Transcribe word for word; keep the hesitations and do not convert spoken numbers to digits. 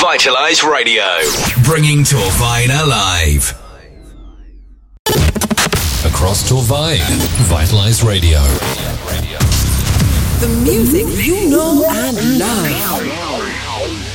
Vitalize Radio, bringing Torvine alive. Across Torvine, Vitalize Radio. The music you know and love.